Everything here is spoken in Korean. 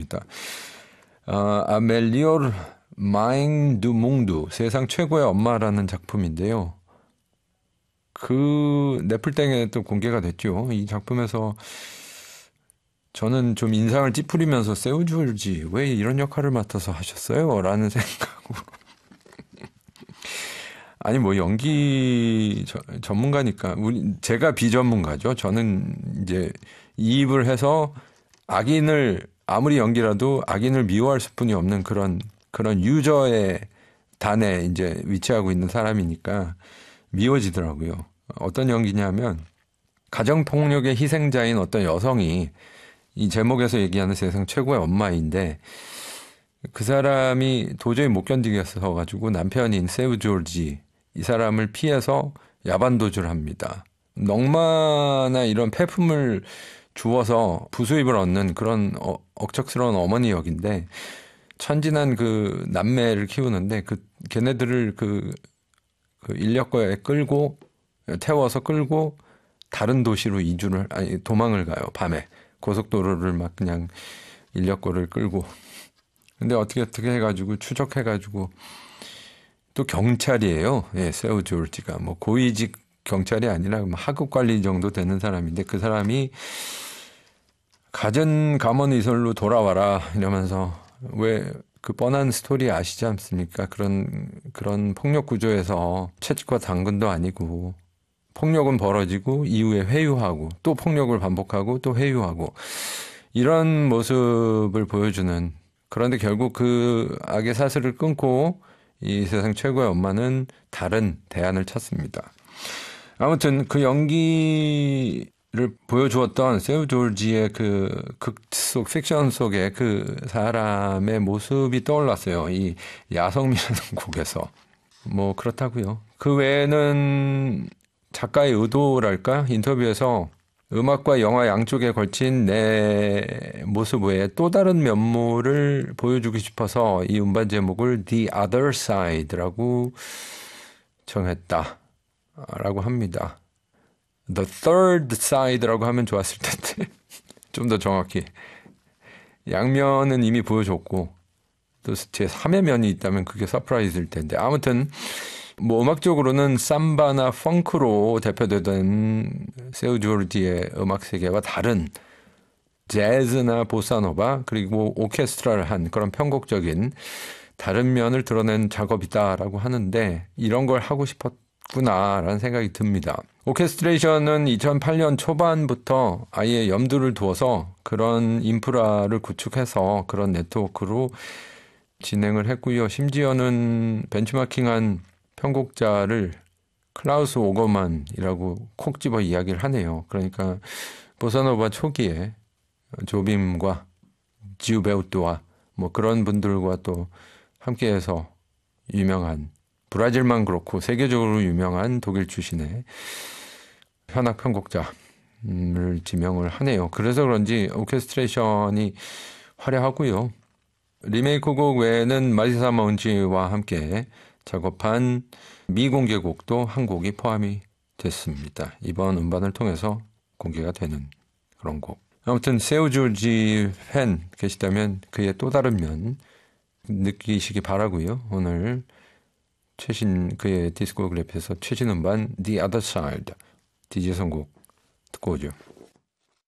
좋습니다. 아멜리오르 마잉 두 뭉두 세상 최고의 엄마라는 작품인데요. 그 넷플땡에 또 공개가 됐죠. 이 작품에서 저는 좀 인상을 찌푸리면서 세우줄지 왜 이런 역할을 맡아서 하셨어요? 라는 생각으로 아니 뭐 연기 전문가니까 제가 비전문가죠. 저는 이제 이입을 해서 악인을 아무리 연기라도 악인을 미워할 수뿐이 없는 그런 유저의 단에 이제 위치하고 있는 사람이니까 미워지더라고요. 어떤 연기냐면 가정폭력의 희생자인 어떤 여성이 이 제목에서 얘기하는 세상 최고의 엄마인데 그 사람이 도저히 못 견디겠어 가지고 남편인 세우 조지 이 사람을 피해서 야반도주를 합니다. 넝마나 이런 폐품을 주워서 부수입을 얻는 그런 억척스러운 어머니 역인데 천진한 그 남매를 키우는데 걔네들을 그 인력거에 끌고 태워서 끌고 다른 도시로 도망을 가요. 밤에 고속도로를 막 그냥 인력거를 끌고 근데 어떻게 해가지고 추적해가지고 또 경찰이에요. 예, 세우 조지가 뭐 고위직 경찰이 아니라 하급 관리 정도 되는 사람인데 그 사람이 갖은 감언이설로 돌아와라 이러면서 왜 그 뻔한 스토리 아시지 않습니까? 그런 폭력 구조에서 채찍과 당근도 아니고 폭력은 벌어지고 이후에 회유하고 또 폭력을 반복하고 또 회유하고 이런 모습을 보여주는 그런데 결국 그 악의 사슬을 끊고 이 세상 최고의 엄마는 다른 대안을 찾습니다. 아무튼 그 연기를 보여주었던 세우 조지의 그 극 속 픽션 속의 그 사람의 모습이 떠올랐어요. 이 야성미라는 곡에서. 뭐 그렇다고요. 그 외에는 작가의 의도랄까? 인터뷰에서 음악과 영화 양쪽에 걸친 내 모습 외에 또 다른 면모를 보여주고 싶어서 이 음반 제목을 The Other Side라고 정했다라고 합니다. The Third Side라고 하면 좋았을 텐데 좀 더 정확히 양면은 이미 보여줬고 또 제 3의 면이 있다면 그게 서프라이즈일 텐데 아무튼 뭐 음악적으로는 삼바나 펑크로 대표되던 세우 조르지의 음악 세계와 다른 재즈나 보사노바 그리고 오케스트라를 한 그런 편곡적인 다른 면을 드러낸 작업이다라고 하는데 이런 걸 하고 싶었구나라는 생각이 듭니다. 오케스트레이션은 2008년 초반부터 아예 염두를 두어서 그런 인프라를 구축해서 그런 네트워크로 진행을 했고요. 심지어는 벤치마킹한 편곡자를 클라우스 오거만이라고 콕 집어 이야기를 하네요. 그러니까 보사노바 초기에 조빔과 지우베우토와 뭐 그런 분들과 또 함께해서 유명한 브라질만 그렇고 세계적으로 유명한 독일 출신의 현악 편곡자를 지명을 하네요. 그래서 그런지 오케스트레이션이 화려하고요. 리메이크 곡 외에는 마리사 마운지와 함께 작업한 미공개곡도 한 곡이 포함이 됐습니다. 이번 음반을 통해서 공개가 되는 그런 곡. 아무튼 세우 조지 팬 계시다면 그의 또 다른 면 느끼시기 바라고요. 오늘 그의 디스코그래피에서 최신 음반 The Other Side DJ 선곡 듣고 오죠.